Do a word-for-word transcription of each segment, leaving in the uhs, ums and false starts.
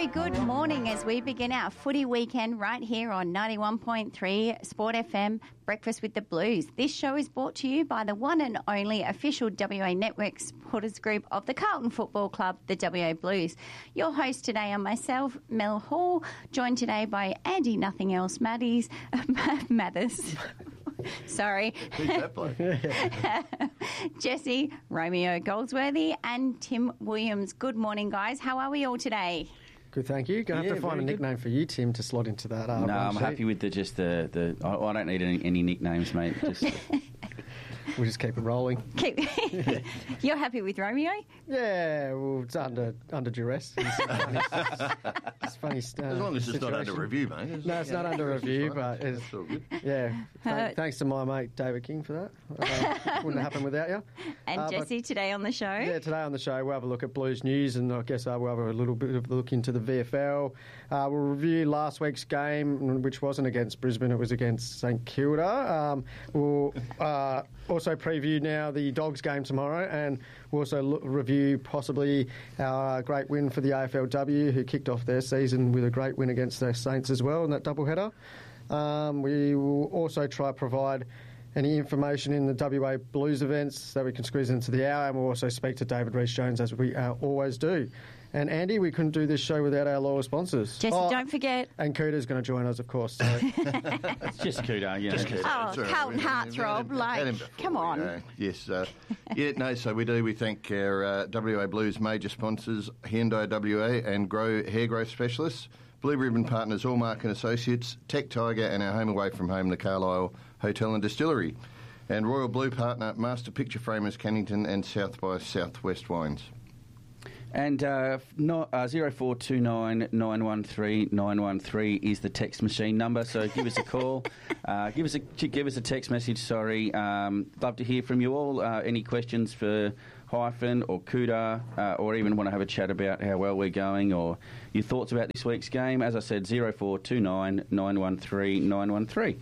Very good morning as we begin our footy weekend right here on ninety-one point three Sport F M, Breakfast with the Blues. This show is brought to you by the one and only official W A Network supporters group of the Carlton Football Club, the W A Blues. Your host today are myself, Mel Hall, joined today by Andy Nothing Else Maddies, Mathers. Sorry. Who's that bloke? Jesse, Romeo Goldsworthy and Tim Williams. Good morning, guys. How are we all today? Good, thank you. Going to Yeah, have to find a very nickname for you, Tim, to slot into that. Uh, no, one I'm sheet. happy with the just the... the I, I don't need any, any nicknames, mate. Just, We'll just keep it rolling. Keep You're happy with Romeo? Yeah, well, it's under under duress. It's funny, it's funny uh, As long as it's not under situation. review, mate. isn't No, it? it's not under That's review, fine. but it's, That's all good. yeah. Th- thanks to my mate David King for that. Uh, wouldn't have happened without you. And Uh, but- Jesse today on the show? Yeah, today on the show we'll have a look at Blues news, and I guess uh, we'll have a little bit of a look into the V F L. Uh, we'll review last week's game, which wasn't against Brisbane, it was against St Kilda. Um, we'll uh, also preview now the Dogs game tomorrow, and we'll also look, review possibly our great win for the A F L W, who kicked off their season with a great win against the Saints as well in that doubleheader. Um, we will also try to provide any information in the W A Blues events that we can squeeze into the hour, and we'll also speak to David Rees-Jones as we uh, always do. And Andy, we couldn't do this show without our loyal sponsors. Jesse, Oh, don't forget. And Kuda's going to join us, of course. So. it's just Kuda, you know. Just kidding. Oh, It's all right. Carlton We- Hearts, we've had Rob, him- like, had him before, come on. you know. Yes. Uh, yeah, no, so we do. We thank our uh, W A Blues major sponsors, Hyundai W A and Grow Hair Growth Specialists, Blue Ribbon Partners, Allmark and Associates, Tech Tiger, and our home away from home, the Carlisle Hotel and Distillery. And Royal Blue Partner, Master Picture Framers, Cannington, and South by Southwest Wines. And uh, no, uh, zero four two nine nine one three nine one three is the text machine number. So give us a call, uh, give us a give us a text message. Sorry, um, love to hear from you all. Uh, any questions for Hyphen or Kuda, uh, or even want to have a chat about how well we're going, or your thoughts about this week's game? As I said, zero four two nine nine one three nine one three.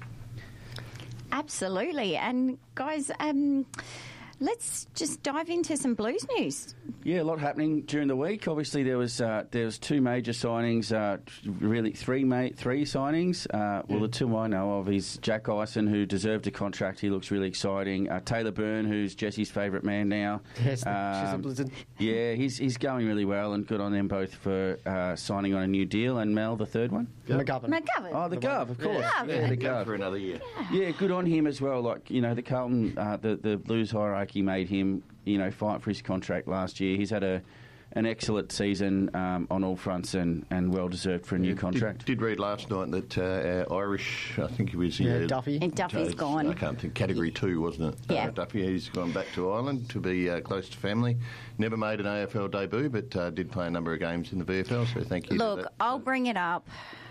Absolutely. And, guys, um, let's just dive into some Blues news. Yeah, a lot happening during the week. Obviously, there was uh, there was two major signings, uh, really three ma- three signings. Uh, well, the two I know of is Jack Ison, who deserved a contract. He looks really exciting. Uh, Taylor Byrne, who's Jesse's favourite man now. Yes, she's a Um, blizzard. Yeah, he's he's going really well, and good on them both for uh, signing on a new deal. And Mel, the third one. McGovern. McGovern. Oh, the Gov, of course. Gov. Yeah, the Go Gov. for another year. Yeah, good on him as well. Like, you know, the Carlton, uh, the, the Blues hierarchy made him, you know, fight for his contract last year. He's had a an excellent season um, on all fronts, and, and well deserved for a new Yeah, contract. Did, did read last night that uh, our Irish, I think he was... Yeah, uh, Duffy. And Duffy's uh, gone. I can't think, category two, wasn't it? Yeah. Uh, Duffy, he's gone back to Ireland to be uh, close to family. Never made an A F L debut, but uh, did play a number of games in the V F L, so thank you. to Look, that. I'll bring it up.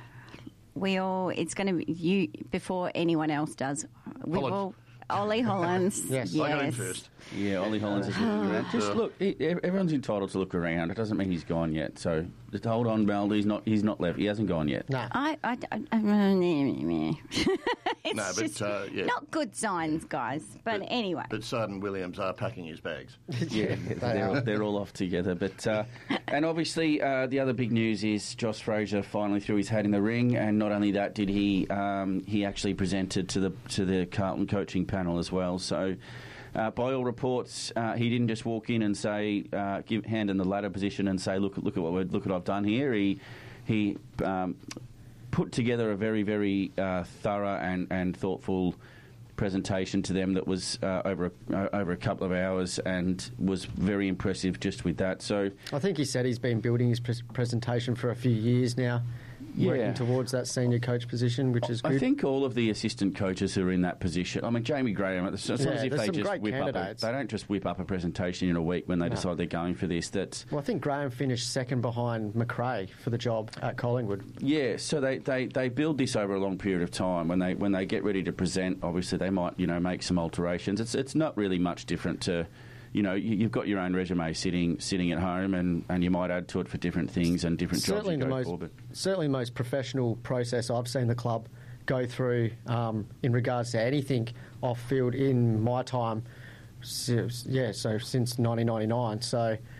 We all, it's going to be you before anyone else does. We Holland. will. Ollie Hollands. Yes. I got him first. Yeah, Ollie Hollands is looking around. Just Uh, look, he, everyone's entitled to look around. It doesn't mean he's gone yet. So just hold on, Mel. He's not. He's not left. He hasn't gone yet. Nah. I, I, I, I it's No, but, just uh, yeah. not good signs, guys. But, anyway, But Sarden Williams are packing his bags. Yeah, they're, all, they're all off together. But uh, and obviously uh, the other big news is Josh Frazier finally threw his hat in the ring, and not only that, did he um, he actually presented to the to the Carlton coaching panel as well. So. Uh, by all reports, uh, he didn't just walk in and say, uh, give hand in the ladder position and say, "Look, look at what we're, look at what I've done here." He he um, put together a very, very uh, thorough and, and thoughtful presentation to them that was uh, over a, uh, over a couple of hours, and was very impressive just with that. So I think he said he's been building his pre- presentation for a few years now, Yeah. working towards that senior coach position, which is good. I think all of the assistant coaches who are in that position, I mean, Jamie Graham, it's not Yeah, as if there's they some just great whip up a, candidates. they don't just whip up a presentation in a week when they No. decide they're going for this. That's Well, I think Graham finished second behind McRae for the job at Collingwood. Yeah, so they, they, they build this over a long period of time. When they when they get ready to present, obviously they might, you know, make some alterations. It's it's not really much different to, you know, you, you've got your own resume sitting sitting at home, and, and you might add to it for different things and different Certainly jobs the you go most for. But certainly the most professional process I've seen the club go through um, in regards to anything off field in my time. So, yeah, so since nineteen ninety-nine. So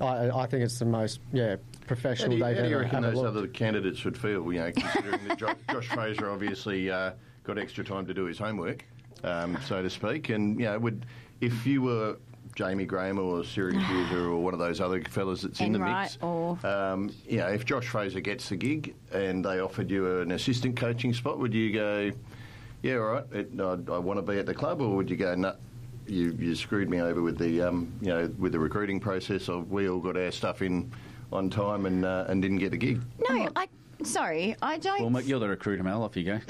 I, I think it's the most, yeah, professional How do you, they've how do you ever, reckon ever those looked. other candidates would feel, you know, considering that Jo- Josh Fraser obviously uh, got extra time to do his homework, um, so to speak, and, you know, would if you were Jamie Graham or Syracuse or one of those other fellas that's in the mix, or um, you know, if Josh Fraser gets the gig and they offered you an assistant coaching spot, would you go, yeah, all right, it, I, I want to be at the club, or would you go, no, you, you screwed me over with the, um, you know, with the recruiting process of we all got our stuff in on time and uh, and didn't get a gig? no, I. Sorry, I don't. Well, mate, you're the recruiter, Mel. Off you go.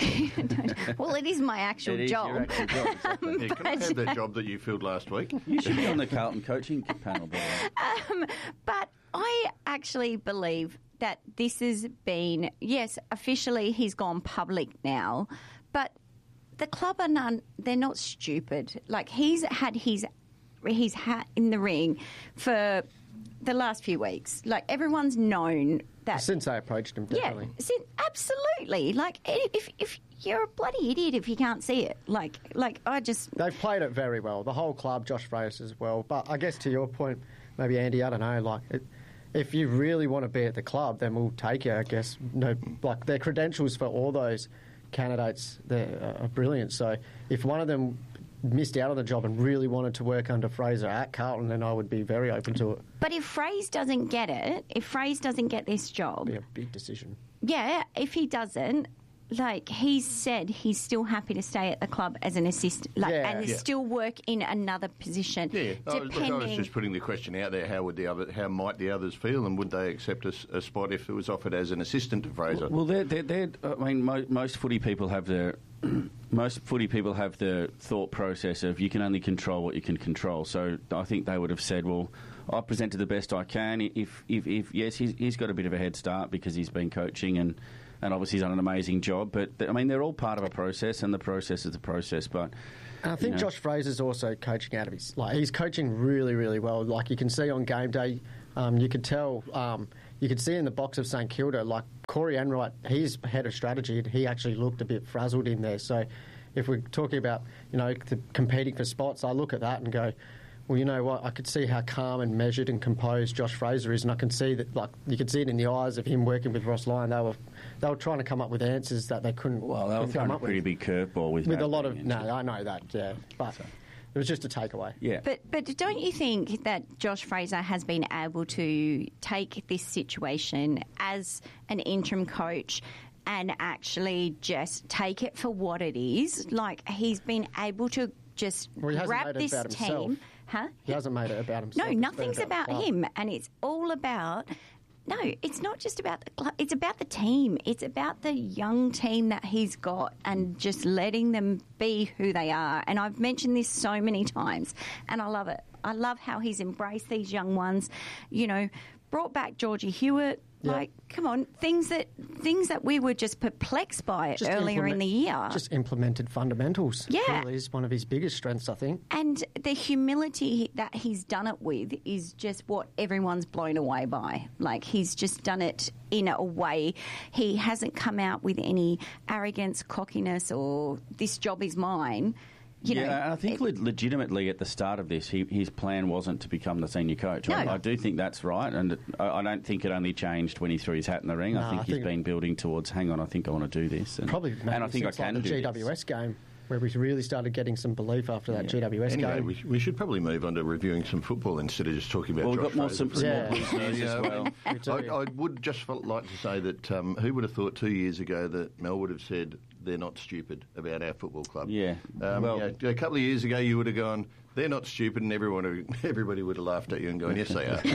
Well, it is my actual It is job. your actual job, exactly. Yeah, can I have that job that you filled last week? You should be on the Carlton coaching panel, by the way. Um, but I actually believe that this has been, yes, officially he's gone public now, but the club are none, they're not stupid. Like, he's had his, his hat in the ring for the last few weeks. Like, everyone's known that. Since they approached him, definitely. Yeah, sin- absolutely. Like, if if you're a bloody idiot if you can't see it. Like, like I just. They've played it very well. The whole club, Josh Fraser as well. But I guess to your point, maybe Andy, I don't know. Like, it, if you really want to be at the club, then we'll take you. I guess no, like their credentials for all those candidates, they're uh, brilliant. So if one of them missed out on the job and really wanted to work under Fraser at Carlton, then I would be very open to it. But if Fraser doesn't get it, if Fraser doesn't get this job, It'd be a big decision. yeah, if he doesn't, like he's said, he's still happy to stay at the club as an assistant, like, Yeah. and Yeah. still work in another position. Yeah, I was, look, I was depending. just putting the question out there: how would the other, how might the others feel, and would they accept a, s- a spot if it was offered as an assistant to Fraser? Well, they're, they're, they're, I mean, mo- most footy people have their most footy people have the thought process of you can only control what you can control. So I think they would have said, well, I presented the best I can. If, if, if yes, he's, he's got a bit of a head start because he's been coaching and, and obviously he's done an amazing job. But th- I mean, they're all part of a process, and the process is the process. But And I think you know. Josh Fraser's also coaching out of his... Like, he's coaching really, really well. Like, you can see on game day, um, you could tell... Um, you could see in the box of St Kilda, like, Corey Enright, he's head of strategy, and he actually looked a bit frazzled in there. So if we're talking about, you know, the competing for spots, I look at that and go, well, you know what, I could see how calm and measured and composed Josh Fraser is, and I can see that, like, you could see it in the eyes of him working with Ross Lyon. They were they were trying to come up with answers that they couldn't, well, they were couldn't throwing come a up pretty with. big curveball with With a that lot of... being No, into- I know that, yeah. But it was just a takeaway. yeah. But but don't you think that Josh Fraser has been able to take this situation as an interim coach and actually just take it for what it is? Like, he's been able to just Well, he hasn't grab made it this about himself. team. Huh? He hasn't made it about himself. No, It's been nothing's about, the club. him, and it's all about. No, it's not just about the club. It's about the team. It's about the young team that he's got, and just letting them be who they are. And I've mentioned this so many times, and I love it. I love how he's embraced these young ones. You know, brought back Georgie Hewitt. Yeah. Like, come on, things that things that we were just perplexed by Just earlier in implement- the year. Just implemented fundamentals. Yeah. Really is one of his biggest strengths, I think. And the humility that he's done it with is just what everyone's blown away by. Like, he's just done it in a way. He hasn't come out with any arrogance, cockiness, or this job is mine. You yeah, know, and I think it- le- legitimately at the start of this, he, his plan wasn't to become the senior coach. No. I, I do think that's right, and I, I don't think it only changed when he threw his hat in the ring. No, I think I he's think- been building towards, hang on, I think I want to do this. And, Probably maybe and I think I since, can like, the do G W S this. game, where we really started getting some belief after that G W S Anyway, game. we, we should probably move on to reviewing some football instead of just talking about Well, we've Josh got more, Fraser some, for some Yeah. more Blues news Yeah, as well. We do. I, I would just felt like to say that um, who would have thought two years ago that Mel would have said they're not stupid about our football club? Yeah. Um, Well- you know, a couple of years ago, you would have gone, they're not stupid, and everyone, everybody would have laughed at you and gone, yes, they are.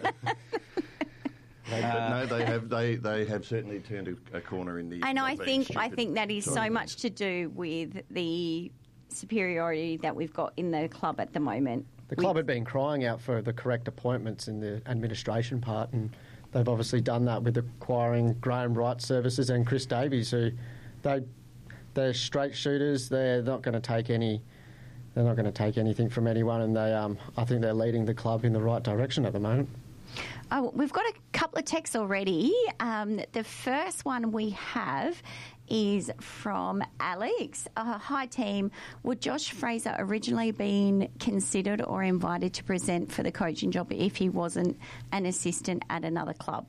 They- but no, they have. They, they have certainly turned a, a corner in the. and not I being think I stupid think that is side so of much things. to do with the superiority that we've got in the club at the moment. The club had been crying out for the correct appointments in the administration part, and they've obviously done that with acquiring Graham Wright Services and Chris Davies, who they they're straight shooters. They're not going to take any. They're not going to take anything from anyone, and they um, I think they're leading the club in the right direction at the moment. Oh, we've got a couple of texts already. Um, the first one we have is from Alex. Uh, hi, team. Would Josh Fraser originally been considered or invited to present for the coaching job if he wasn't an assistant at another club?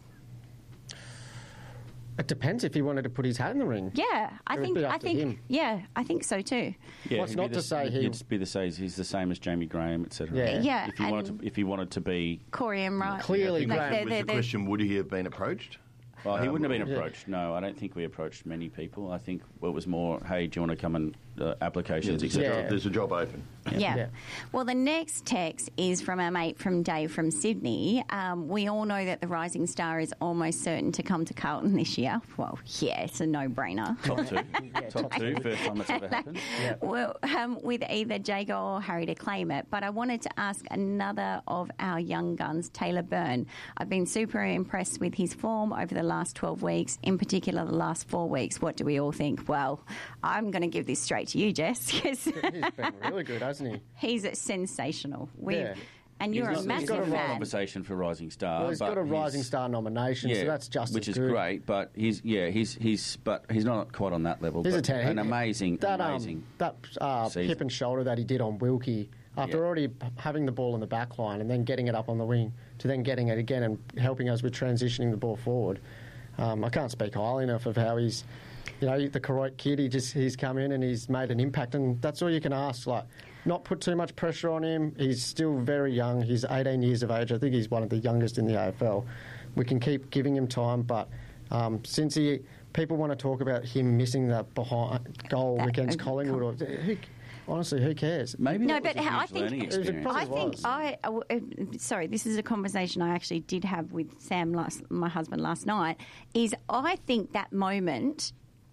It depends if he wanted to put his hat in the ring. Yeah, I It would think. be up I to think. him. Yeah, I think so too. Yeah, What's he'd not be to the- say he- he'd just be the same. He's the same as Jamie Graham, et cetera. Yeah. Yeah, If he wanted and to, if he wanted to be, Corey and Wright. Clearly, Like, Graham they're- was they're- the they're- question, would he have been approached? well, he Um, wouldn't have been yeah. approached. No, I don't think we approached many people. I think it was more, hey, do you want to come and uh, applications, et There's, a cetera. job, there's a job open. Yeah. Yeah. Well, the next text is from our mate from Dave from Sydney. Um, we all know that the Rising Star is almost certain to come to Carlton this year. Well, yeah, it's a no-brainer. Top two, top two, first time that's ever happened. Well, um, with either Jago or Harry to claim it. But I wanted to ask another of our young guns, Taylor Byrne. I've been super impressed with his form over the last twelve weeks, in particular the last four weeks. What do we all think? Well, I'm going to give this straight to you, Jess, because He's been really good, hasn't he? he's sensational. We've, Yeah. And you're he's a not, massive he's got a right fan. conversation for Rising Star. Well, he's but got a Rising he's- Star nomination, Yeah, so that's just which as is good. great. But he's yeah, he's he's but he's not quite on that level. He's a but ten. an amazing, that, amazing. Um, that uh, season. hip and shoulder that he did on Wilkie after Yeah. already p- having the ball in the back line and then getting it up on the wing to then getting it again and helping us with transitioning the ball forward. Um, I can't speak highly enough of how he's, you know, the Koroit kid. He just he's come in and he's made an impact, and that's all you can ask. Like, not put too much pressure on him. He's still very young. He's eighteen years of age. I think he's one of the youngest in the A F L. We can keep giving him time, but um, since he, people want to talk about him missing that behind goal That- against uh, Collingwood, or, who, honestly, who cares? Maybe No, that but was a how- I huge think- learning It was a experience. pro- I think was. I. uh, uh, Sorry, this is a conversation I actually did have with Sam, last, my husband, last night. Is I think that moment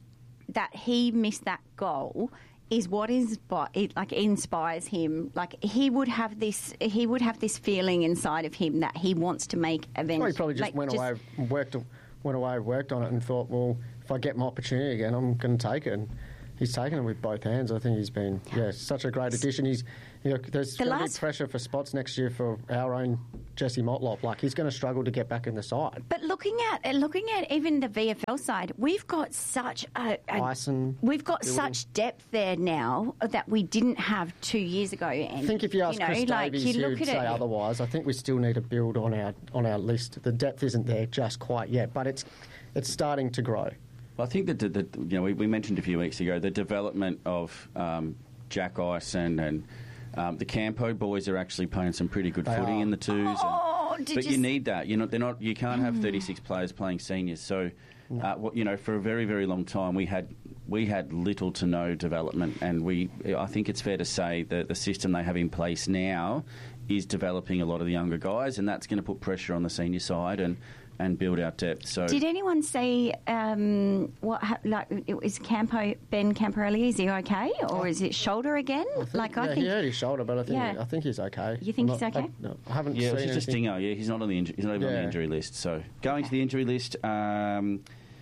that he missed that goal is what is it like inspires him. Like he would have this, he would have this feeling inside of him that he wants to make eventually. Well, he probably just like, went away, worked, went away, worked on it, and thought, well, if I get my opportunity again, I'm going to take it. And he's taken it with both hands. I think he's been, yeah, such a great addition. He's, you know, there's The going to be last- pressure for spots next year for our own Jesse Motlop. Like, he's going to struggle to get back in the side. But looking at looking at even the V F L side, we've got such a, a Bison we've got building. such depth there now that we didn't have two years ago. And I think if you ask know, Chris like, Davies, you he look would at say it, otherwise. I think we still need to build on our on our list. The depth isn't there just quite yet, but it's it's starting to grow. Well, I think that the, the, you know we, we mentioned a few weeks ago the development of um, Jack Ison and um, the Campo boys are actually playing some pretty good They footy are. in the twos. Oh, and, did but you you s- need that. You know, they're not. You can't have thirty-six players playing seniors. So, uh, what, you know, for a very very long time we had we had little to no development, and we I think it's fair to say that the system they have in place now is developing a lot of the younger guys, and that's going to put pressure on the senior side and. and build out depth. So, Did anyone see um, what ha- like is Campo Ben Camporelli? Is he okay, or is it shoulder again? I think, like yeah, I think he hurt his shoulder, but I think Yeah. I think he's okay. You think I'm he's not- okay? I, no, I haven't yeah, it seen was just a anything. stinger. Yeah, he's not on the injury. He's not even on the Yeah. injury list. So going to the injury list, um,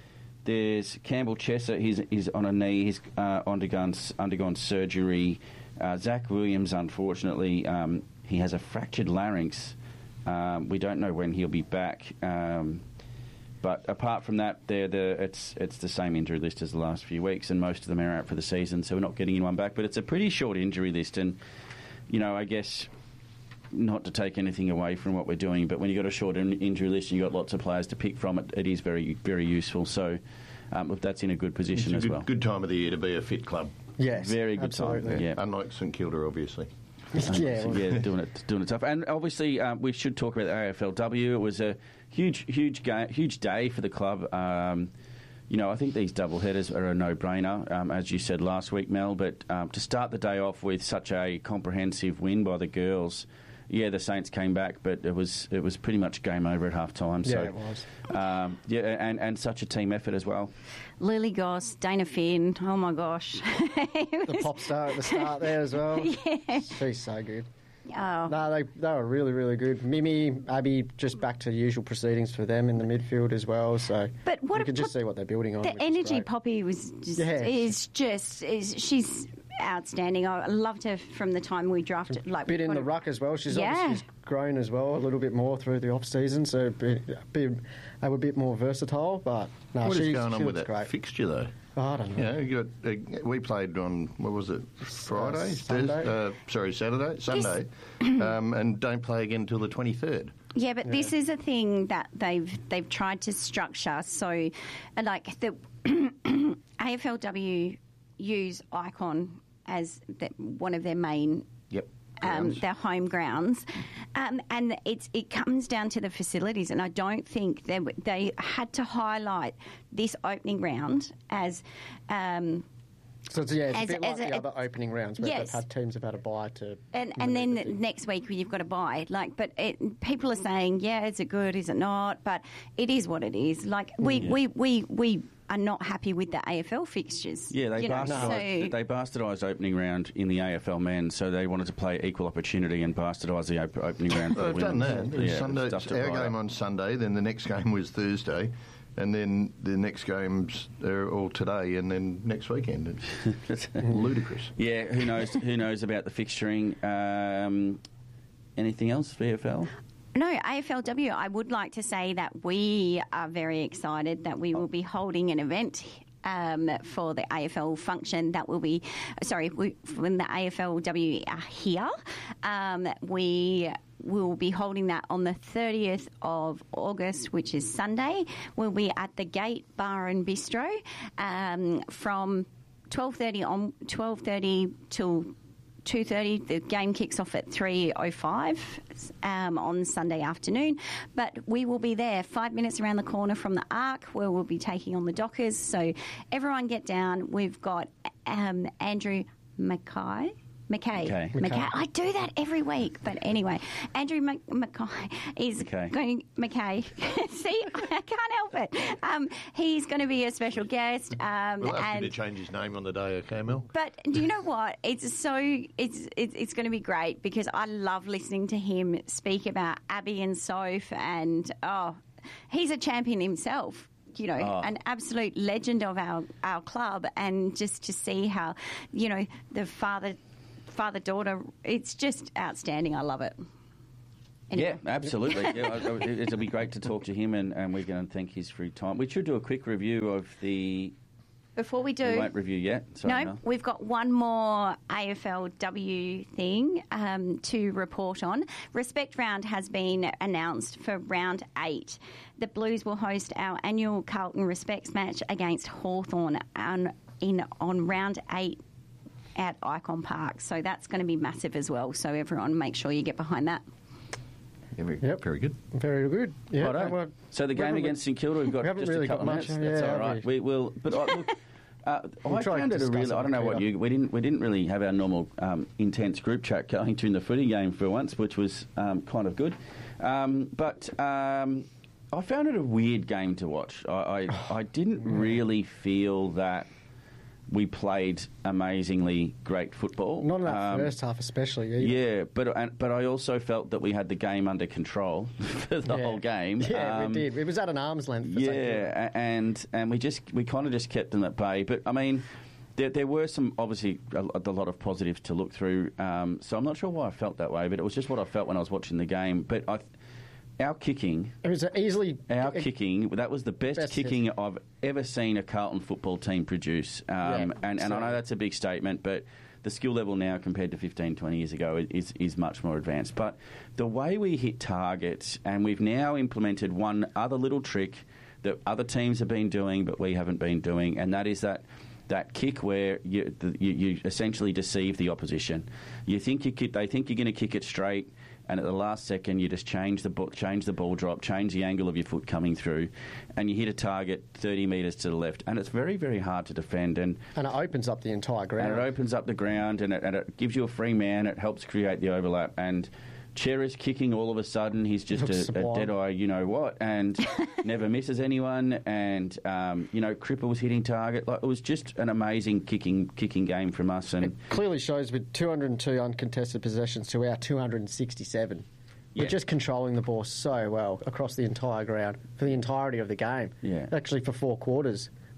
there's Campbell Chesser. He's he's on a knee. He's uh, undergone undergone surgery. Uh, Zach Williams, unfortunately, um, he has a fractured larynx. Um, we don't know when he'll be back. Um, But apart from that, they're the, it's it's the same injury list as the last few weeks, and most of them are out for the season, so we're not getting anyone back. But it's a pretty short injury list, and, you know, I guess not to take anything away from what we're doing, but when you've got a short in- injury list and you've got lots of players to pick from, it, it is very, very useful. So um, look, that's in a good position It's a as good, well. good time of the year to be a fit club, Yes, Very good absolutely. time, yeah. unlike St Kilda, obviously. yeah, well, yeah, doing it, doing it tough. And obviously, um, we should talk about the A F L W. It was a huge, huge, ga- huge day for the club. Um, you know, I think these double headers are a no-brainer, um, as you said last week, Mel. But um, to start the day off with such a comprehensive win by the girls, yeah, the Saints came back, but it was it was pretty much game over at half time. So, Yeah, it was. Um, yeah, and, and such a team effort as well. Lily Goss, Dana Finn. Oh my gosh, It The was- pop star at the start there as well. Yeah. She's so good. Oh. No, they they were really, really good. Mimi, Abby, just back to usual proceedings for them in the midfield as well. So But what you a can just pop- see what they're building on. The which is energy great. Poppy was just Yeah. is just is she's outstanding. I loved her from the time we drafted. Like bit we in got the her- ruck as well. She's Yeah. obviously grown as well a little bit more through the off season, so be, be a bit more versatile. But no, What she's, is going on she with looks that great. fixture, though? Oh, I don't know. Yeah, you got, uh, we played on, what was it, Friday? Sunday. Thursday? Uh, sorry, Saturday? Sunday. um, and don't play again until the twenty-third. Yeah, but this is a thing that they've they've tried to structure. So, uh, like the A F L W use Icon as the, one of their main Yep. um, Grounds. their home grounds, um, and it's it comes down to the facilities. And I don't think they w- they had to highlight this opening round as. Um, So it's, yeah, it's As- a bit like as a- the other opening rounds where Yes. they've had teams have had a bye to. And and then next week you've got to buy. Like, but it, people are saying, yeah, is it good? Is it not? But it is what it is. Like we we, we, we are not happy with the A F L fixtures. Yeah, they you know, bastardised, so- they bastardised opening round in the A F L men, so they wanted to play equal opportunity and bastardise the op- opening round for Well, the they've done women. that. It was Yeah, Sunday, stuffed it our right game up. on Sunday, then the next game was Thursday, and then the next games are all today, and then next weekend. It's ludicrous. Yeah, who knows? Who knows about the fixturing? Um, anything else, V F L? No, A F L W, I would like to say that we are very excited that we will be holding an event um, for the A F L function that will be, sorry, we, when the A F L W are here. Um, we will be holding that on the thirtieth of August, which is Sunday. We'll be at the Gate Bar and Bistro um, from twelve thirty on twelve thirty till two thirty. The game kicks off at three oh five um, on Sunday afternoon. But we will be there five minutes around the corner from the Arc, where we'll be taking on the Dockers. So everyone get down. We've got um, Andrew Mackay. McKay. McKay. McKay. McKay. I do that every week. But anyway, Andrew Mc- McKay is McKay. going... McKay. See, I can't help it. Um, he's going to be a special guest. Um, We'll ask and you to change his name on the day, okay, Mel? but do you know what? It's so it's it's, it's going to be great because I love listening to him speak about Abby and Soph, and oh, he's a champion himself. You know, Oh. an absolute legend of our our club, and just to see how, you know, the father father daughter, it's just outstanding. I love it. Anyway. Yeah, absolutely. Yeah, I- I- it'll be great to talk to him, and, and we're going to thank his free time. We should do a quick review of the. Before we We do, won't review yet. Sorry, no, Mel. we've got one more A F L W thing um, to report on. Respect Round has been announced for round eight. The Blues will host our annual Carlton Respects match against Hawthorn on, in, on round eight at Icon Park. So that's going to be massive as well. So everyone make sure you get behind that. Yeah, very, Yep. very good. Very good. Yeah. Righto. well, so the we game haven't- against St Kilda, we've got we haven't just really a couple got of much, minutes. That's yeah, all have right. we? We will. But I, look, uh, We'll I try found and it a discuss really. it I don't know with what Peter. you. We didn't. We didn't really have our normal um, intense group chat going during the footy game for once, which was um, kind of good. Um, but um, I found it a weird game to watch. I, I, I didn't really feel that we played amazingly great football. Not in that Um, first half, especially. Either. Yeah, but and, but I also felt that we had the game under control for the Yeah. whole game. Yeah, Um, we did. It was at an arm's length. For Saint Kilda. yeah, a- and and we just we kind of just kept them at bay. But I mean, there, there were some obviously a, a lot of positives to look through. Um, so I'm not sure why I felt that way, but it was just what I felt when I was watching the game. But I, our kicking, It was easily. our it- kicking, that was the best, Best kicking kick. I've ever seen a Carlton football team produce. Um, Yeah, and, and I know so- that's a big statement, but the skill level now compared to fifteen, twenty years ago is, is much more advanced. But the way we hit targets, and we've now implemented one other little trick that other teams have been doing, but we haven't been doing, and that is that that kick where you, the, you, you essentially deceive the opposition. You think you kick, they think you're going to kick it straight, and at the last second you just change the ball, change the ball drop, change the angle of your foot coming through, and you hit a target thirty metres to the left, and it's very, very hard to defend. And And it opens up the entire ground. and it opens up the ground, and it, and it gives you a free man. It helps create the overlap. And Cherry's kicking all of a sudden. He's just Looks a, a sublime. dead eye, you know what, and never misses anyone. And um, you know, Cripple was hitting target. Like, it was just an amazing kicking kicking game from us. And Clearly shows with two hundred two uncontested possessions to our two hundred sixty-seven. Yeah. We're just controlling the ball so well across the entire ground for the entirety of the game. Yeah. Actually, for four quarters,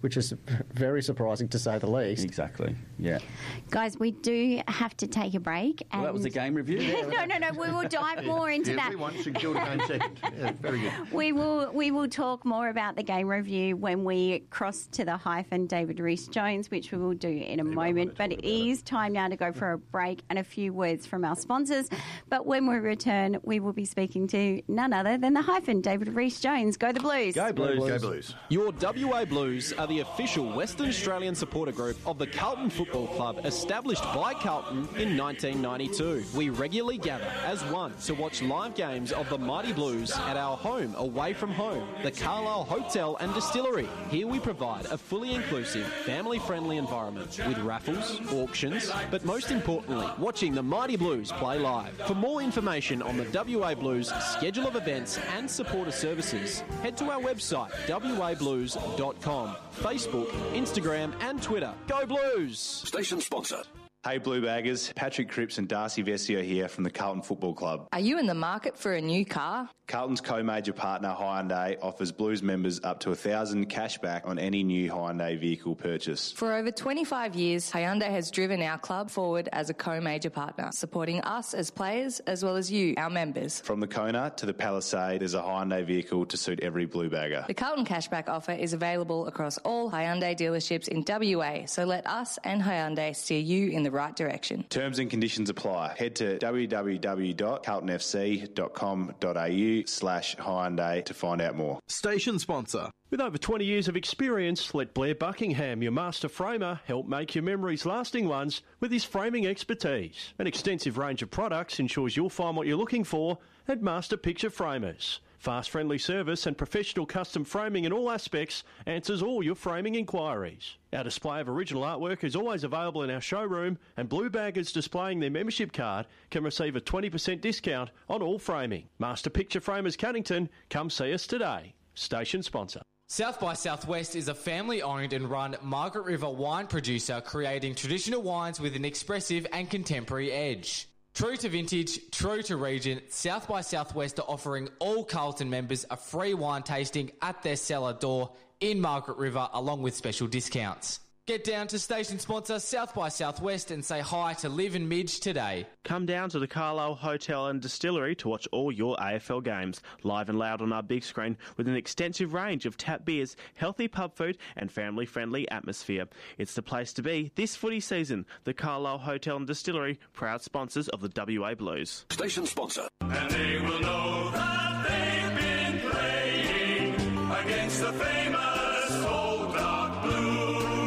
which is very surprising to say the least. Exactly, yeah. Guys, we do have to take a break. And Well, that was the game review. no, no, no. We will dive more into yeah, that. we won St Kilda going second. Yeah, very good. We will we will talk more about the game review when we cross to the hyphen David Rees-Jones, which we will do in a moment. But it is time now to go for a break and a few words from our sponsors. But when we return, we will be speaking to none other than the hyphen David Rees-Jones. Go the Blues. Go Blues. Go Blues. Your W A Blues are the official Western Australian supporter group of the Carlton Football Club, established by Carlton in nineteen ninety-two. We regularly gather as one to watch live games of the Mighty Blues at our home away from home, the Carlisle Hotel and Distillery. Here we provide a fully inclusive, family-friendly environment with raffles, auctions, but most importantly, watching the Mighty Blues play live. For more information on the W A Blues schedule of events and supporter services, head to our website w a blues dot com, Facebook, Instagram and Twitter. Go Blues! Station sponsor. Hey Blue Baggers, Patrick Cripps and Darcy Vesio here from the Carlton Football Club. Are you in the market for a new car? Carlton's co-major partner Hyundai offers Blues members up to one thousand dollars cash back on any new Hyundai vehicle purchase. For over twenty-five years, Hyundai has driven our club forward as a co-major partner, supporting us as players as well as you, our members. From the Kona to the Palisade, there's a Hyundai vehicle to suit every Blue Bagger. The Carlton cashback offer is available across all Hyundai dealerships in W A, so let us and Hyundai steer you in the right direction. Terms and conditions apply. Head to w w w dot carlton f c dot com dot a u slash Hyundai to find out more. Station sponsor. With over twenty years of experience, let Blair Buckingham, your master framer, help make your memories lasting ones with his framing expertise. An extensive range of products ensures you'll find what you're looking for at Master Picture Framers. Fast, friendly service and professional custom framing in all aspects answers all your framing inquiries. Our display of original artwork is always available in our showroom, and Blue Baggers displaying their membership card can receive a twenty percent discount on all framing. Master Picture Framers Cunnington, come see us today. Station sponsor. South by Southwest is a family-owned and run Margaret River wine producer creating traditional wines with an expressive and contemporary edge. True to vintage, true to region, South by Southwest are offering all Carlton members a free wine tasting at their cellar door in Margaret River, along with special discounts. Get down to station sponsor South by Southwest and say hi to Liv and Midge today. Come down to the Carlisle Hotel and Distillery to watch all your A F L games, live and loud on our big screen with an extensive range of tap beers, healthy pub food and family-friendly atmosphere. It's the place to be this footy season. The Carlisle Hotel and Distillery, proud sponsors of the W A Blues. Station sponsor. And they will know that they've been playing against the famous Old Dark Blues.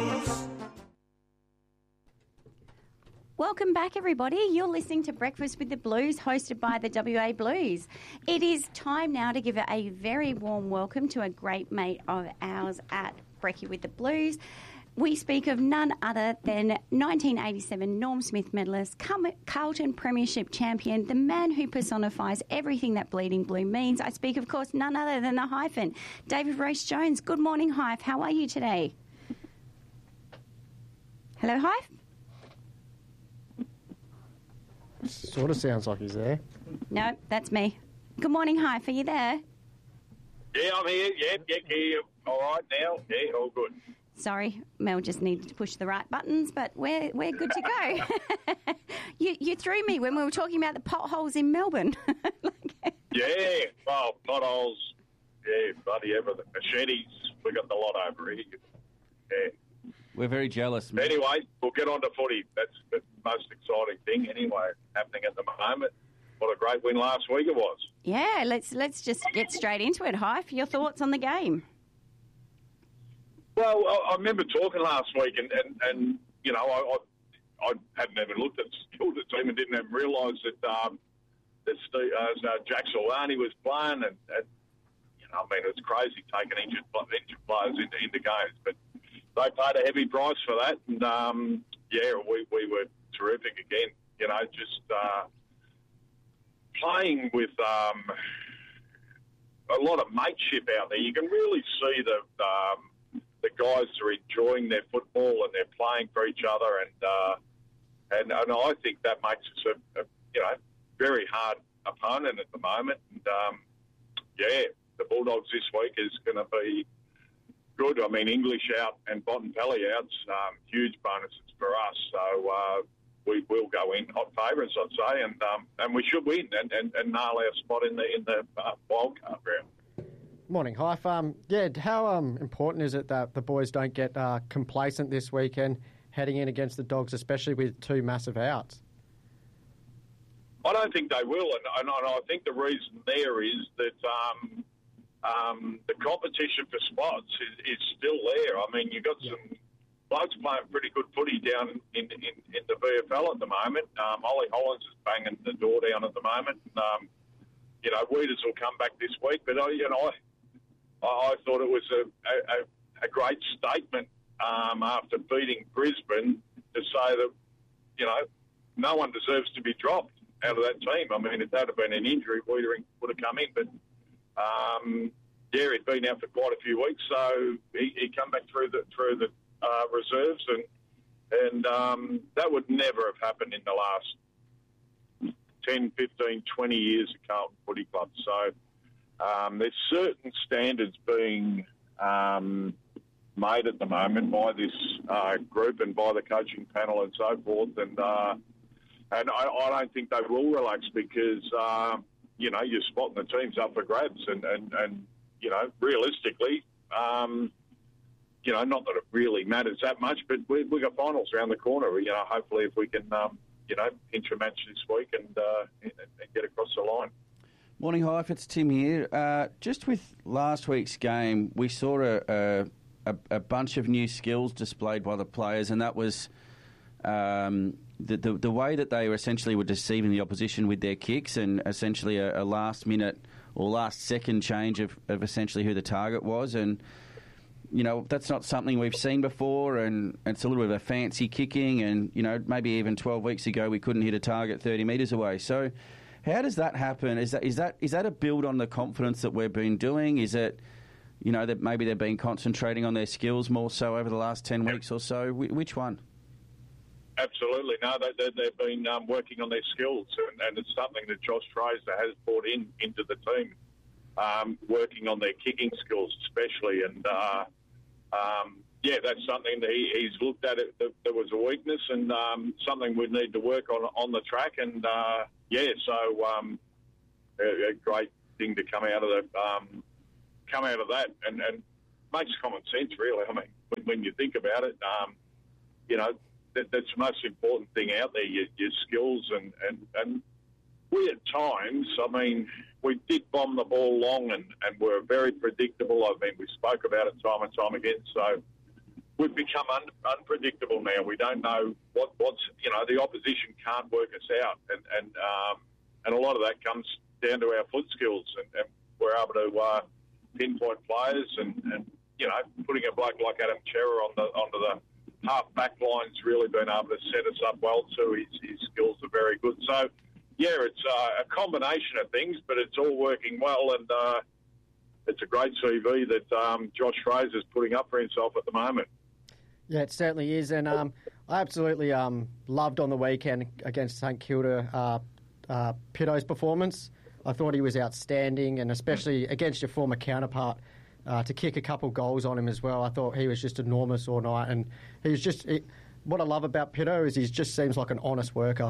Welcome back, everybody. You're listening to Breakfast with the Blues, hosted by the W A Blues. It is time now to give a very warm welcome to a great mate of ours at Brekkie with the Blues. We speak of none other than nineteen eighty-seven Norm Smith medalist, Carlton Premiership champion, the man who personifies everything that bleeding blue means. I speak, of course, none other than the hyphen, David Rees-Jones. Good morning, Hype. How are you today? Hello, Hype? Sort of sounds like he's there. No, that's me. Good morning, Hype. Are you there? Yeah, I'm here. Yeah, yeah, yeah. All right now. Yeah, all good. Sorry, Mel just needed to push the right buttons, but we're we're good to go. you you threw me when we were talking about the potholes in Melbourne. like, yeah, well, potholes. Yeah, bloody everything. Machetes. We got the lot over here. Yeah. We're very jealous, man. Anyway, we'll get on to footy. That's the most exciting thing anyway happening at the moment. What a great win last week it was. Yeah, let's let's just get straight into it. Hype, your thoughts on the game? Well, I, I remember talking last week and, and, and you know, I, I, I hadn't even looked at the team and didn't even realise that, um, that Steve, uh, Jack Solani was playing and, and, you know, I mean, it's crazy taking injured, injured players into, into games, but they paid a heavy price for that, and um, yeah, we, we were terrific again. You know, just uh, playing with um, a lot of mateship out there. You can really see the um, the guys are enjoying their football and they're playing for each other, and uh, and and I think that makes us a, a you know very hard opponent at the moment. And um, yeah, the Bulldogs this week is going to be good. I mean, English out and Bontempelli out's um, huge bonuses for us. So uh, we will go in hot favourites, I'd say, and um, and we should win and, and, and nail our spot in the in the uh, wildcard round. Morning, Hyfe. Um, yeah, how um, important is it that the boys don't get uh, complacent this weekend heading in against the Dogs, especially with two massive outs? I don't think they will, and, and I think the reason there is that um, um, the competition for spots is, is still there. I mean, you've got some blokes playing pretty good footy down in, in, in the V F L at the moment. Um, Ollie Hollins is banging the door down at the moment. Um, you know, Weeders will come back this week, but I, you know, I, I thought it was a, a, a great statement um, after beating Brisbane to say that, you know, no one deserves to be dropped out of that team. I mean, if that had been an injury, Wiedering would have come in, but um, yeah, he'd been out for quite a few weeks, so he, he come back through the through the uh, reserves, and and um, that would never have happened in the last ten, fifteen, twenty years of Carlton Footy Club. So um, there's certain standards being um, made at the moment by this uh, group and by the coaching panel and so forth, and uh, and I, I don't think they will relax because, uh, you know, you're spotting the teams up for grabs and, and, and you know, realistically, um, you know, not that it really matters that much, but we, we've got finals around the corner. You know, hopefully if we can, um, you know, pinch a match this week and, uh, and, and get across the line. Morning, Hyfe. It's Tim here. Uh, just with last week's game, we saw a, a, a bunch of new skills displayed by the players, and that was um, the, the the way that they were essentially were deceiving the opposition with their kicks, and essentially a, a last minute or last second change of, of essentially who the target was. And, you know, that's not something we've seen before, and it's a little bit of a fancy kicking, and, you know, maybe even twelve weeks ago we couldn't hit a target thirty metres away. So how does that happen? Is that is that is that a build on the confidence that we've been doing? Is it, you know, that maybe they've been concentrating on their skills more so over the last ten weeks or so? Wh- which one? Absolutely. No, they, they, they've been um, working on their skills, and, and it's something that Josh Fraser has brought in into the team, um, working on their kicking skills especially. And, uh, um, yeah, that's something that he, he's looked at. It, that there was a weakness and um, something we need to work on on the track. And, uh, yeah, so um, a, a great thing to come out of the, um, come out of that, and, and makes common sense, really. I mean, when, when you think about it, um, you know, that, that's the most important thing out there, your, your skills. And, and, and we at times, I mean, we did bomb the ball long and, and were very predictable. I mean, we spoke about it time and time again. So we've become un, unpredictable now. We don't know what, what's, you know, the opposition can't work us out. And, and, um, and a lot of that comes down to our foot skills, and, and we're able to uh, pinpoint players and, and, you know, putting a bloke like Adam Cherra on the, onto the half back line's really been able to set us up well too. His, his skills are very good. So, yeah, it's uh, a combination of things, but it's all working well, and uh, it's a great C V that um, Josh Fraser's putting up for himself at the moment. Yeah, it certainly is, and um, I absolutely um, loved on the weekend against St Kilda uh, uh, Pitto's performance. I thought he was outstanding, and especially against your former counterpart, uh, to kick a couple goals on him as well. I thought he was just enormous all night, and he was just... He, what I love about Pitto is he just seems like an honest worker.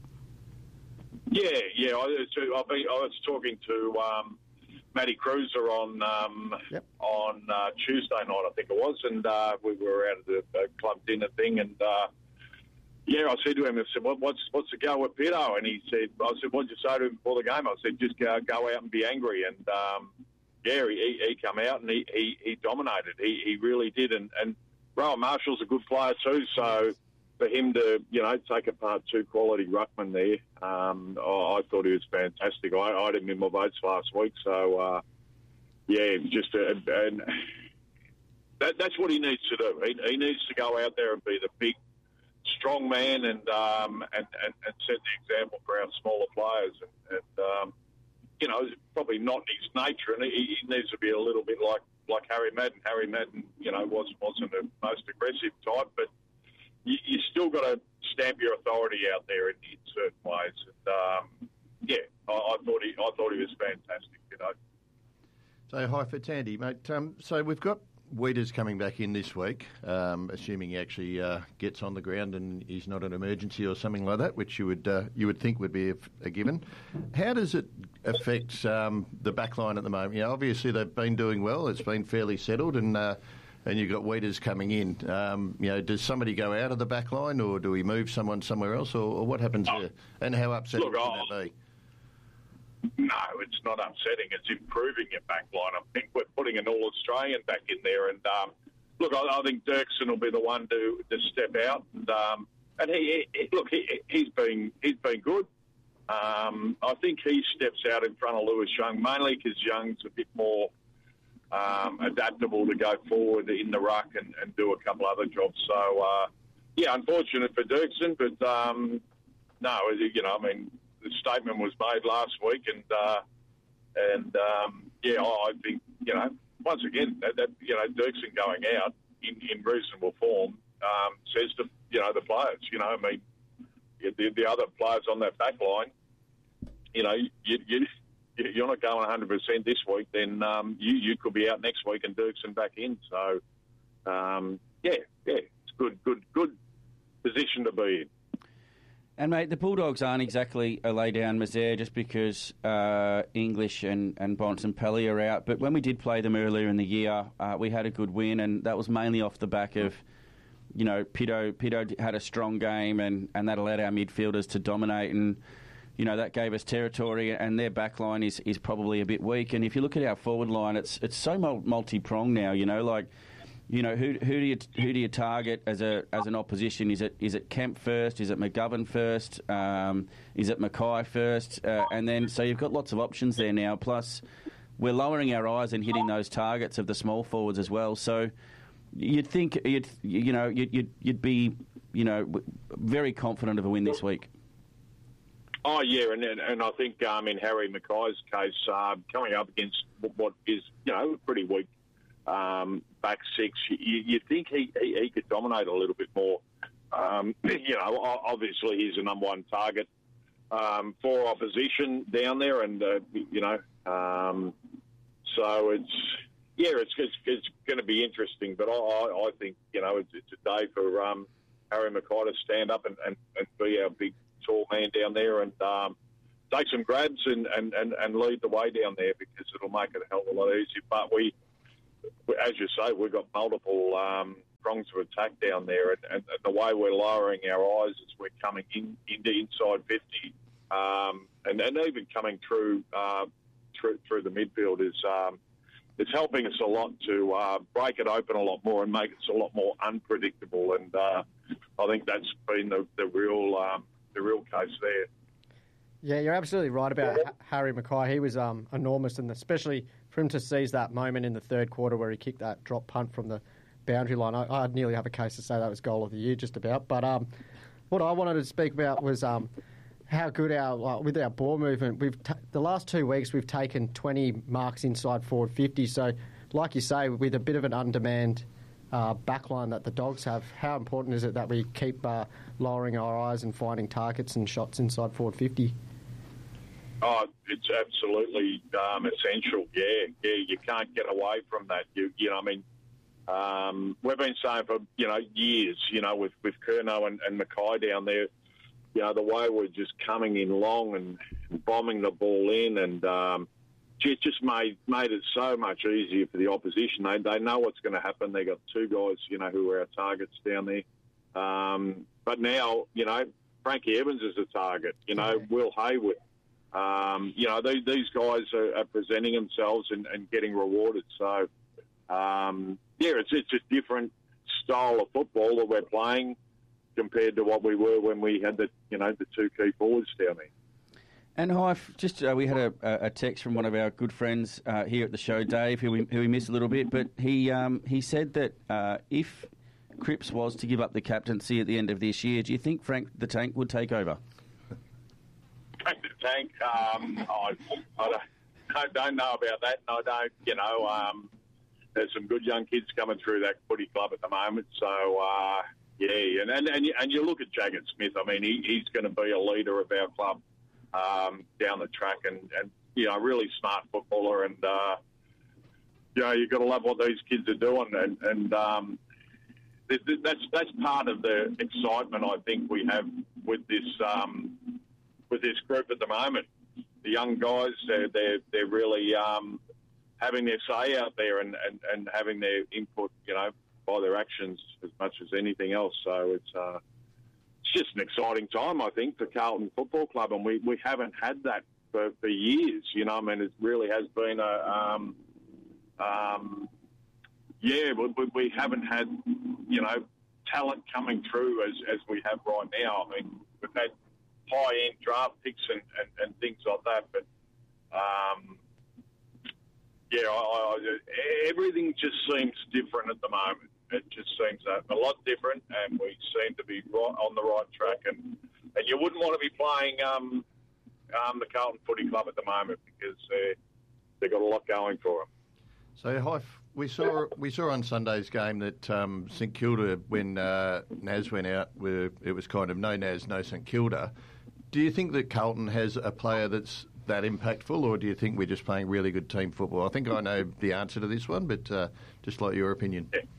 Yeah, yeah. I, I've been, I was talking to um, Matty Cruiser on um, yep. on uh, Tuesday night, I think it was, and uh, we were out at the uh, club dinner thing, and uh, yeah, I said to him, I said, what, what's what's the go with Pitto? And he said, I said, what did you say to him before the game? I said, just go, go out and be angry. And um, yeah, he, he come out and he, he, he dominated. He, he really did. And, and Rowan Marshall's a good player too, so for him to, you know, take apart two quality ruckmen there, um, oh, I thought he was fantastic. I, I had him in my votes last week, so uh, yeah, just a, and that, that's what he needs to do. He, he needs to go out there and be the big, strong man, and um, and, and, and set the example for our smaller players. And, and um, you know, it's probably not in his nature, and he, he needs to be a little bit like, like Harry Madden. Harry Madden, you know, was, wasn't the most aggressive type, but you, you still got to stamp your authority out there in, in certain ways. And um, yeah, I, I thought he, I thought he was fantastic. You know. So, hi, it's Andy, mate. Um, so we've got Wheater's coming back in this week, um, assuming he actually uh, gets on the ground and he's not an emergency or something like that, which you would uh, you would think would be a, a given. How does it affect um, the back line at the moment? You know, obviously they've been doing well. It's been fairly settled, and uh, and you've got Wheater's coming in. Um, you know, does somebody go out of the back line, or do we move someone somewhere else, or, or what happens oh, there? And how upsetting look, can that be? No, it's not upsetting. It's improving your back line. I think we're putting an All-Australian back in there. And, um, look, I, I think Dirksen will be the one to, to step out. And, um, and he, he, look, he, he's been he's been good. Um, I think he steps out in front of Lewis Young, mainly because Young's a bit more um, adaptable to go forward in the ruck and, and do a couple other jobs. So, uh, yeah, unfortunate for Dirksen, but, um, no, you know, I mean, the statement was made last week, and uh, and um, yeah, I think you know once again that, that you know Dirksen going out in, in reasonable form um, says to you know the players, you know, I mean the, the other players on that back line, you know, you, you you're not going one hundred percent this week, then um, you you could be out next week and Dirksen back in. So um, yeah, yeah, it's good, good, good position to be in. And, mate, the Bulldogs aren't exactly a lay-down misère just because uh, English and, and Bontempelli are out. But when we did play them earlier in the year, uh, we had a good win, and that was mainly off the back of, you know, Pito, Pito had a strong game, and, and that allowed our midfielders to dominate, and, you know, that gave us territory, and their back line is, is probably a bit weak. And if you look at our forward line, it's it's so multi-pronged now, you know, like... You know, who who do you who do you target as a as an opposition? Is it is it Kemp first? Is it McGovern first? Um, is it Mackay first? Uh, and then so you've got lots of options there now. Plus, we're lowering our eyes and hitting those targets of the small forwards as well. So you'd think you'd you know you'd you'd, you'd be you know very confident of a win this week. Oh yeah, and and I think um, in Harry Mackay's case, uh, coming up against what is you know pretty weak. Um, back six, you, you think he, he, he could dominate a little bit more. Um, you know, obviously he's the number one target um, for opposition down there, and uh, you know, um, so it's yeah, it's it's, it's going to be interesting. But I, I think you know it's, it's a day for um, Harry Mackay to stand up and, and, and be our big tall man down there and um, take some grabs and, and, and, and lead the way down there, because it'll make it a hell of a lot easier. But we. As you say, we've got multiple um, prongs of attack down there, and, and, and the way we're lowering our eyes as we're coming in into inside fifty, um, and, and even coming through, uh, through through the midfield is um, it's helping us a lot to uh, break it open a lot more and make it a lot more unpredictable. And uh, I think that's been the, the real um, the real case there. Yeah, you're absolutely right about yeah. Harry Mackay. He was um, enormous, and especially for him to seize that moment in the third quarter where he kicked that drop punt from the boundary line. I, I'd nearly have a case to say that was goal of the year, just about. But um, what I wanted to speak about was um, how good our uh, with our ball movement. We've t- the last two weeks we've taken twenty marks inside forward fifty. So, like you say, with a bit of an undemand uh, backline that the Dogs have, how important is it that we keep uh, lowering our eyes and finding targets and shots inside forward fifty? Oh, it's absolutely um, essential. Yeah, yeah, you can't get away from that. You, you know, I mean, um, we've been saying for you know years, you know, with with Curnow and, and Mackay down there, you know, the way we're just coming in long and bombing the ball in, and um, it just made made it so much easier for the opposition. They they know what's going to happen. They got two guys, you know, who are our targets down there. Um, but now, you know, Frankie Evans is a target. You know, Will Hayward. Um, you know, these, these guys are, are presenting themselves and, and getting rewarded. So, um, yeah, it's it's a different style of football that we're playing compared to what we were when we had the you know the two key forwards down there. And hi, just uh, we had a, a text from one of our good friends uh, here at the show, Dave, who we who we missed a little bit, but he um, he said that uh, if Cripps was to give up the captaincy at the end of this year, do you think Frank the Tank would take over? Frank the Tank, um, I, I, don't, I don't know about that. I don't, you know, um, there's some good young kids coming through that footy club at the moment. So, uh, yeah, and, and and you, and you look at Jagged Smith. I mean, he, he's going to be a leader of our club um, down the track, and, and you know, really smart footballer. And uh, you know, you've got to love what these kids are doing, and, and um, th- th- that's that's part of the excitement I think we have with this um, with this group at the moment. The young guys, they're they're, they're really um, having their say out there and, and, and having their input, you know, by their actions as much as anything else. So it's uh, it's just an exciting time, I think, for Carlton Football Club, and we, we haven't had that for, for years. You know, I mean, it really has been a um, um, yeah, we, we haven't had, you know, talent coming through as, as we have right now. I mean, we've had high-end draft picks and, and, and things like that, but um, yeah, I, I, everything just seems different at the moment. It just seems a, a lot different, and we seem to be right on the right track. And, and you wouldn't want to be playing um, um, the Carlton Footy Club at the moment because uh, they've got a lot going for them. So, Hyfe, we saw we saw on Sunday's game that um, St Kilda, when uh, Naz went out, were, it was kind of no Naz, no St Kilda. Do you think that Carlton has a player that's that impactful, or do you think we're just playing really good team football? I think I know the answer to this one, but uh, just like your opinion. Yeah.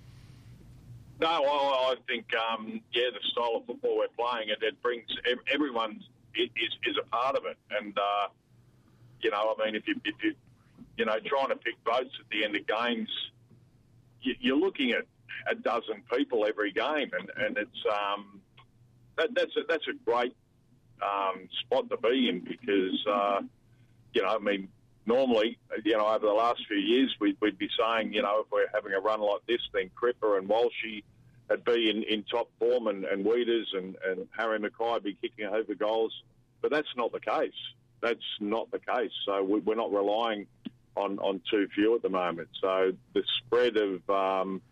No, well, I think, um, yeah, the style of football we're playing, it, it brings everyone is, is a part of it. And, uh, you know, I mean, if you, if you, you know, trying to pick votes at the end of games, you, you're looking at a dozen people every game. And, and it's, um, that, that's a, that's a great um, spot to be in because, uh, you know, I mean, normally, you know, over the last few years, we'd, we'd be saying, you know, if we're having a run like this, then Cripper and Walshy would be in, in top form and, and Weeders and, and Harry Mackay would be kicking over goals. But that's not the case. That's not the case. So we, we're not relying on, on too few at the moment. So the spread of, um,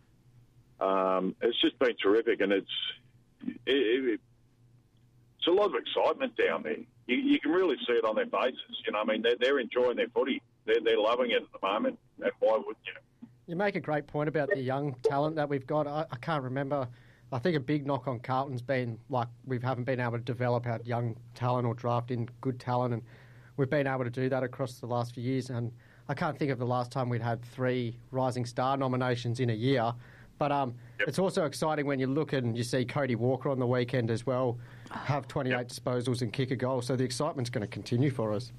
um, it's just been terrific, and it's, it, it, it's a lot of excitement down there. You, you can really see it on their faces. You know, I mean, they're, they're enjoying their footy. They're, they're loving it at the moment, and why wouldn't you? You make a great point about the young talent that we've got. I, I can't remember. I think a big knock on Carlton's been like we haven't been able to develop our young talent or draft in good talent, and we've been able to do that across the last few years. And I can't think of the last time we'd had three Rising Star nominations in a year. But um, yep. It's also exciting when you look and you see Cody Walker on the weekend as well have twenty-eight yep. disposals and kick a goal. So the excitement's going to continue for us.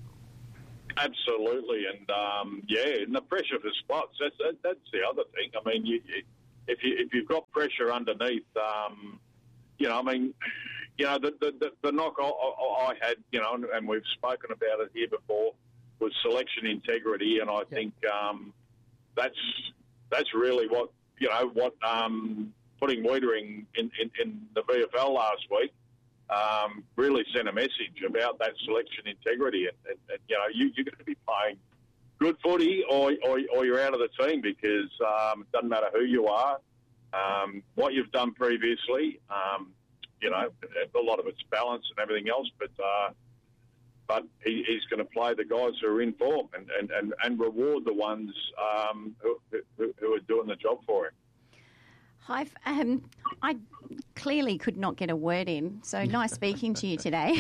Absolutely, and um, yeah, and the pressure for spots, that's, that, that's the other thing. I mean, you, you, if, you, if you've got pressure underneath, um, you know, I mean, you know, the, the, the, the knock I, I had, you know, and, and we've spoken about it here before, was selection integrity, and I yep. think um, that's that's really what, you know, what um, putting Wiedering in, in, in the V F L last week um, really sent a message about that selection integrity. And, and, and you know, you, you're going to be playing good footy or, or, or you're out of the team because um, it doesn't matter who you are, um, what you've done previously. Um, you know, a lot of it's balance and everything else, but uh, but he, he's going to play the guys who are in form and, and, and, and reward the ones um, who, who, who are doing the job for him. Hi, um, I clearly could not get a word in, so nice speaking to you today.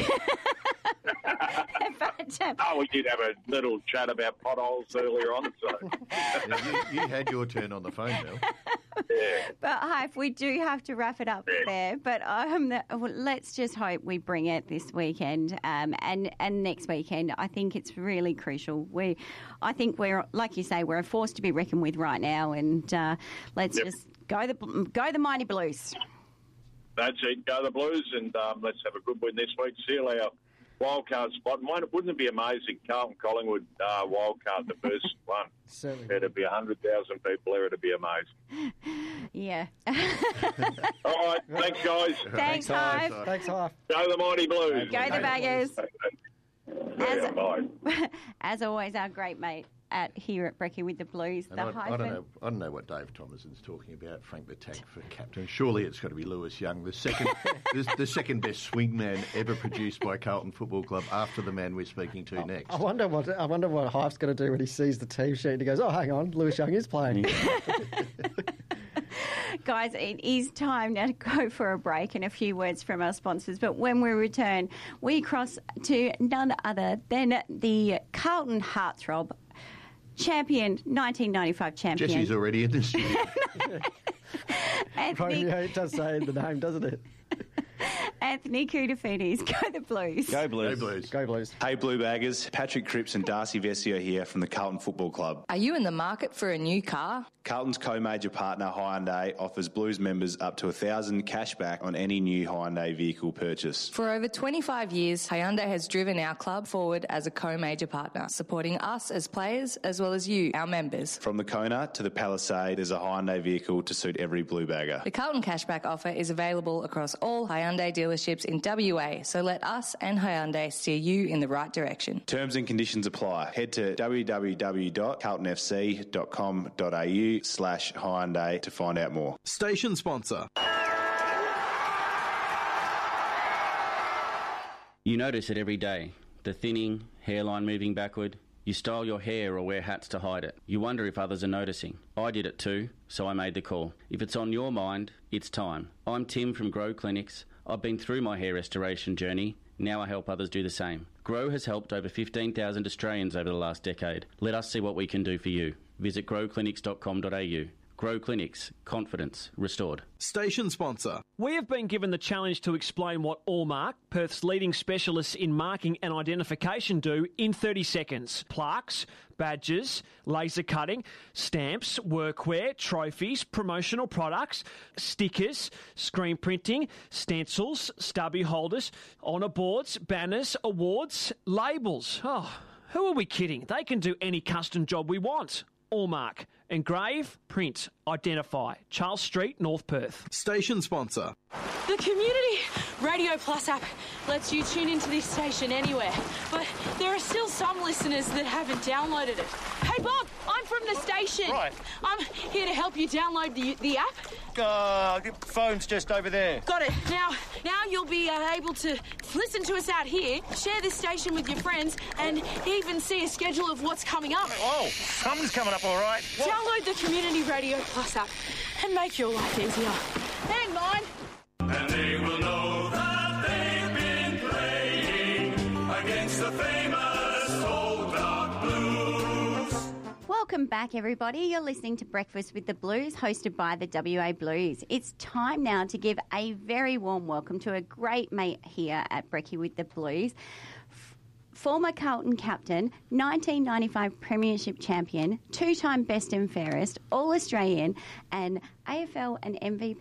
but, um, oh, we did have a little chat about potholes earlier on. So. yeah, you, you had your turn on the phone, Bill. Yeah. But, Hype, we do have to wrap it up yeah. there. But um, well, let's just hope we bring it this weekend um, and, and next weekend. I think it's really crucial. We, I think we're, like you say, we're a force to be reckoned with right now. And uh, let's yep. just go the go the Mighty Blues. That's it. Go the Blues, and um, let's have a good win this week. Seal our wildcard spot. Wouldn't it be amazing? Carlton Collingwood uh, wildcard, the first one. Certainly. There'd be one hundred thousand people there. It'd be amazing. Yeah. All right. Thanks, guys. Thanks, Hive. Thanks, Hive. Go the Mighty Blues. Go the Baggers. As, yeah, as always, our great mate at here at Brekkie with the Blues. And the I, hyphen. I don't know. I don't know what Dave Thomason's talking about. Frank the Tank for captain. Surely it's got to be Lewis Young, the second, the, the second best swingman ever produced by Carlton Football Club, after the man we're speaking to I, next. I wonder what I wonder what Hype's going to do when he sees the team sheet and he goes, "Oh, hang on, Lewis Young is playing." Guys, it is time now to go for a break and a few words from our sponsors. But when we return, we cross to none other than the Carlton heartthrob, champion, nineteen ninety-five champion. Jessie's already in the studio. Anthony, Yeah, it does say in the name, doesn't it? Anthony Koutoufides, go the Blues. Go Blues. Go Blues. Go Blues. Hey Blue Baggers, Patrick Cripps and Darcy Vesio here from the Carlton Football Club. Are you in the market for a new car? Carlton's co-major partner Hyundai offers Blues members up to one thousand dollars cash back on any new Hyundai vehicle purchase. For over twenty-five years, Hyundai has driven our club forward as a co-major partner, supporting us as players as well as you, our members. From the Kona to the Palisade, there's a Hyundai vehicle to suit every Blue Bagger. The Carlton cashback offer is available across all Hyundai dealerships in W A, so let us and Hyundai steer you in the right direction. Terms and conditions apply. Head to w w w dot carlton f c dot com dot a u slash Hyundai to find out more. Station sponsor. You notice it every day. The thinning, hairline moving backward. You style your hair or wear hats to hide it. You wonder if others are noticing. I did it too, so I made the call. If it's on your mind, it's time. I'm Tim from Grow Clinics. I've been through my hair restoration journey. Now I help others do the same. Grow has helped over fifteen thousand Australians over the last decade. Let us see what we can do for you. Visit grow clinics dot com dot a u. Grow Clinics. Confidence restored. Station sponsor. We have been given the challenge to explain what Allmark, Perth's leading specialists in marking and identification, do in thirty seconds. Plaques, badges, laser cutting, stamps, workwear, trophies, promotional products, stickers, screen printing, stencils, stubby holders, honour boards, banners, awards, labels. Oh, who are we kidding? They can do any custom job we want. Allmark. Engrave, print, identify. Charles Street, North Perth. Station sponsor. The Community Radio Plus app lets you tune into this station anywhere, but there are still some listeners that haven't downloaded it. Hey Bob, I'm from the station. Right. I'm here to help you download the the app. Uh, the phone's just over there. Got it. Now, now you'll be uh, able to listen to us out here, share this station with your friends, and even see a schedule of what's coming up. Oh, something's coming up all right. What? Download the Community Radio Plus app and make your life easier. And mine. And they will know that they've been playing against the famous Old Dark Blues. Welcome back, everybody. You're listening to Breakfast with the Blues, hosted by the W A Blues. It's time now to give a very warm welcome to a great mate here at Brekkie with the Blues. Former Carlton captain, nineteen ninety-five Premiership champion, two-time best and fairest, All-Australian, and A F L and M V